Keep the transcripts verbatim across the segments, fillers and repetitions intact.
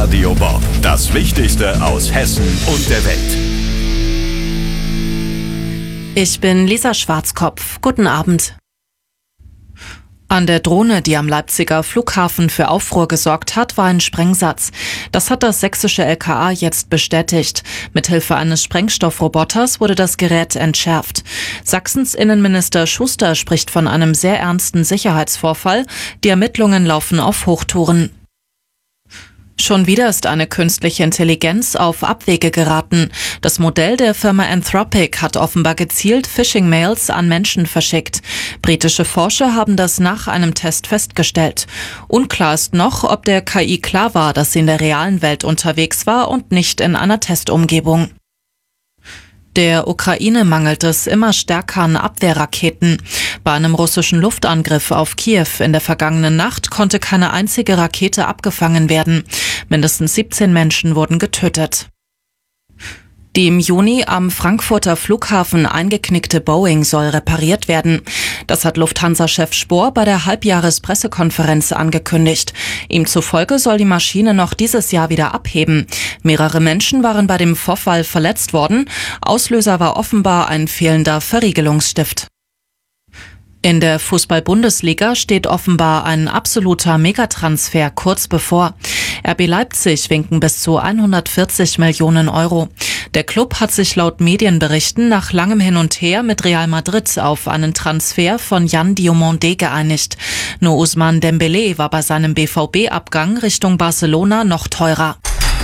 Radio Bob. Das Wichtigste aus Hessen und der Welt. Ich bin Lisa Schwarzkopf. Guten Abend. An der Drohne, die am Leipziger Flughafen für Aufruhr gesorgt hat, war ein Sprengsatz. Das hat das sächsische L K A jetzt bestätigt. Mithilfe eines Sprengstoffroboters wurde das Gerät entschärft. Sachsens Innenminister Schuster spricht von einem sehr ernsten Sicherheitsvorfall. Die Ermittlungen laufen auf Hochtouren. Schon wieder ist eine künstliche Intelligenz auf Abwege geraten. Das Modell der Firma Anthropic hat offenbar gezielt Phishing-Mails an Menschen verschickt. Britische Forscher haben das nach einem Test festgestellt. Unklar ist noch, ob der K I klar war, dass sie in der realen Welt unterwegs war und nicht in einer Testumgebung. Der Ukraine mangelt es immer stärker an Abwehrraketen. Bei einem russischen Luftangriff auf Kiew in der vergangenen Nacht konnte keine einzige Rakete abgefangen werden. Mindestens siebzehn Menschen wurden getötet. Die im Juni am Frankfurter Flughafen eingeknickte Boeing soll repariert werden. Das hat Lufthansa-Chef Spohr bei der Halbjahrespressekonferenz angekündigt. Ihm zufolge soll die Maschine noch dieses Jahr wieder abheben. Mehrere Menschen waren bei dem Vorfall verletzt worden. Auslöser war offenbar ein fehlender Verriegelungsstift. In der Fußball-Bundesliga steht offenbar ein absoluter Megatransfer kurz bevor. R B Leipzig winken bis zu hundertvierzig Millionen Euro. Der Club hat sich laut Medienberichten nach langem Hin und Her mit Real Madrid auf einen Transfer von Yan Diomandé geeinigt. Nur Ousmane Dembélé war bei seinem B V B-Abgang Richtung Barcelona noch teurer.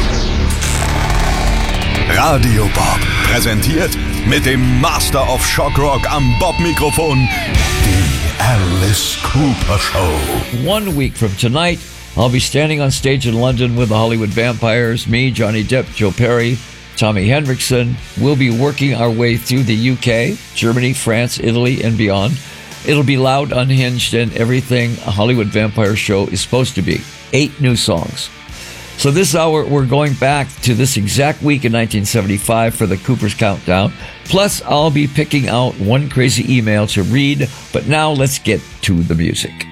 Radio Bob präsentiert mit dem Master of Shock Rock am Bob-Mikrofon die Alice Cooper Show. One week from tonight, I'll be standing on stage in London with the Hollywood Vampires. Me, Johnny Depp, Joe Perry, Tommy Henriksen. We'll be working our way through the U K, Germany, France, Italy, and beyond. It'll be loud, unhinged, and everything a Hollywood Vampire show is supposed to be. Eight new songs. So this hour, we're going back to this exact week in nineteen seventy-five for the Cooper's Countdown. Plus, I'll be picking out one crazy email to read. But now let's get to the music.